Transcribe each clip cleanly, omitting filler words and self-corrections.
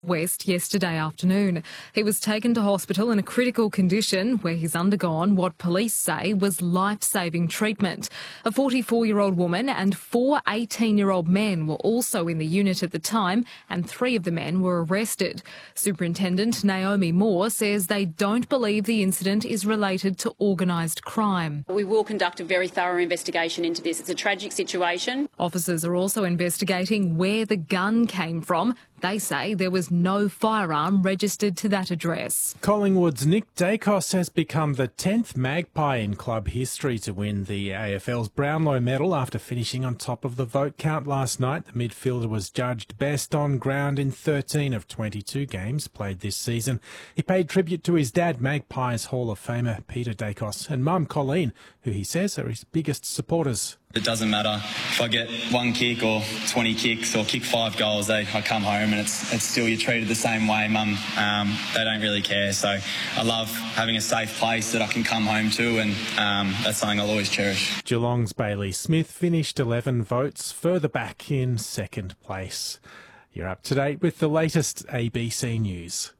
West yesterday afternoon. He was taken to hospital in a critical condition where he's undergone what police say was life-saving treatment. A 44-year-old woman and 4 18-year-old men were also in the unit at the time, and 3 of the men were arrested. Superintendent Naomi Moore says they don't believe the incident is related to organised crime. We will conduct a very thorough investigation into this. It's a tragic situation. Officers are also investigating where the gun came from. They say there was no firearm registered to that address. Collingwood's Nick Dacos has become the 10th Magpie in club history to win the AFL's Brownlow medal after finishing on top of the vote count last night. The midfielder was judged best on ground in 13 of 22 games played this season. He paid tribute to his dad, Magpies Hall of Famer Peter Dacos, and mum Colleen, who he says are his biggest supporters. It doesn't matter if I get 1 kick or 20 kicks or kick 5 goals. I come home and it's still you're treated the same way, Mum. They don't really care. So I love having a safe place that I can come home to, and that's something I'll always cherish. Geelong's Bailey Smith finished 11 votes further back in second place. You're up to date with the latest ABC News.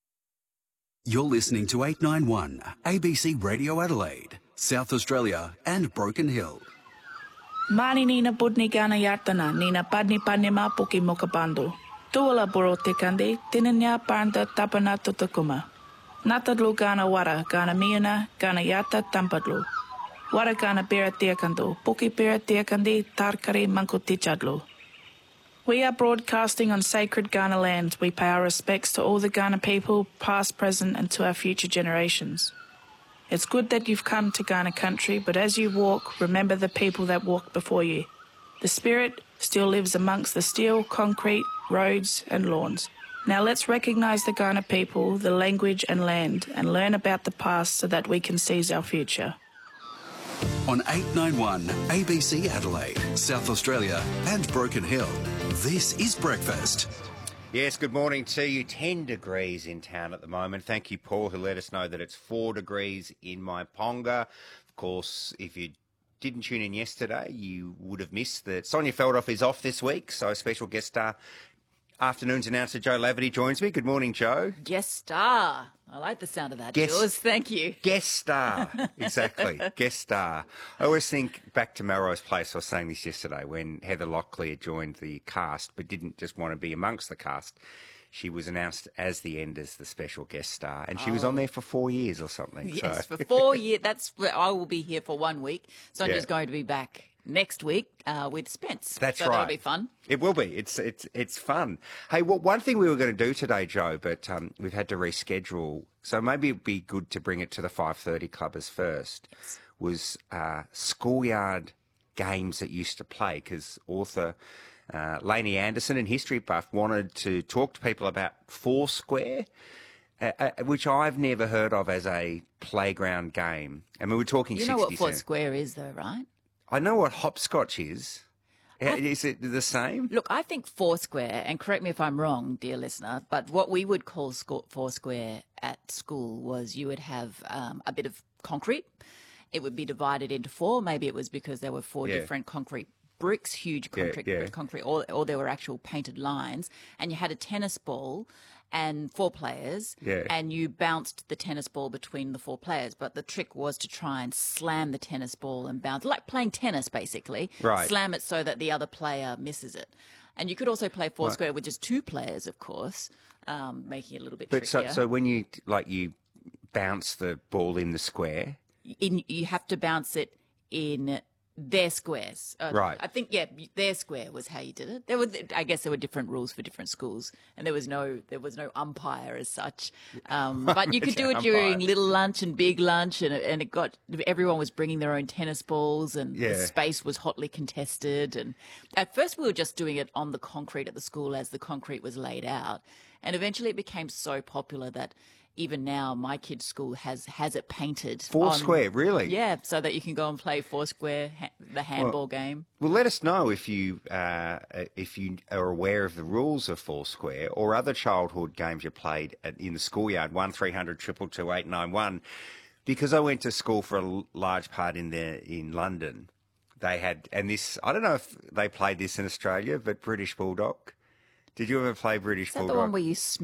You're listening to 891 ABC Radio Adelaide, South Australia and Broken Hill. Mani nina budni gana yartana, nina padni ma puki mokabandu. Tuala boro tekandi, tinanya panda tapana tutakuma. Natadlu gana wara, gana miuna, gana yarta tampadlu. Wara gana bera tiakandu, puki bera tiakandi, tarkari mankutichadlu. We are broadcasting on sacred Kaurna land. We pay our respects to all the Kaurna people, past, present, and to our future generations. It's good that you've come to Kaurna country, but as you walk, remember the people that walked before you. The spirit still lives amongst the steel, concrete, roads and lawns. Now let's recognise the Kaurna people, the language and land, and learn about the past so that we can seize our future. On 891 ABC Adelaide, South Australia and Broken Hill, this is Breakfast. Yes, good morning to you. 10 degrees in town at the moment. Thank you, Paul, who let us know that it's 4 degrees in Maiponga. Of course, if you didn't tune in yesterday, you would have missed that Sonia Feldhoff is off this week, so a special guest star. Afternoon's announcer Joe Laverty joins me. Good morning, Joe. Guest star. I like the sound of that, Jules. Thank you. Guest star. Exactly. Guest star. I always think back to Melrose Place. I was saying this yesterday when Heather Locklear joined the cast but didn't just want to be amongst the cast. She was announced as the end as the special guest star, and she was on there for 4 years or something. Yes, so. for 4 years. I will be here for 1 week. Sonia's going to be back next week with Spence. That's so right. That'll be fun. It will be. It's fun. Hey, well, one thing we were going to do today, Joe, but we've had to reschedule. So maybe it'd be good to bring it to the 5:30 clubbers first. Yes. Was schoolyard games that used to play, because author Lainey Anderson and history buff wanted to talk to people about Foursquare, which I've never heard of as a playground game. And we were talking 60s. You know what Foursquare is, though, right? I know what hopscotch is. Is it the same? Look, I think Foursquare, and correct me if I'm wrong, dear listener, but what we would call Foursquare at school was you would have a bit of concrete. It would be divided into 4. Maybe it was because there were 4 different concrete bricks, huge concrete, or there were actual painted lines, and you had a tennis ball and 4 players, and you bounced the tennis ball between the 4 players. But the trick was to try and slam the tennis ball and bounce, like playing tennis, basically. Right. Slam it so that the other player misses it. And you could also play Foursquare with just 2 players, of course, making it a little bit trickier. So when you bounce the ball in the square, you have to bounce it in their squares. Right. I think, their square was how you did it. I guess there were different rules for different schools, and there was no umpire as such. But you could do it during little lunch and big lunch, and everyone was bringing their own tennis balls, and the space was hotly contested. And at first we were just doing it on the concrete at the school as the concrete was laid out, and eventually it became so popular that even now, my kid's school has it painted. Foursquare, really? Yeah, so that you can go and play Foursquare, the handball game. Well, let us know if you are aware of the rules of Foursquare or other childhood games you played in the schoolyard. 1300 222 891. Because I went to school for a large part in London. They had, and this, I don't know if they played this in Australia, but British Bulldog. Did you ever play British Is that Bulldog? the one where you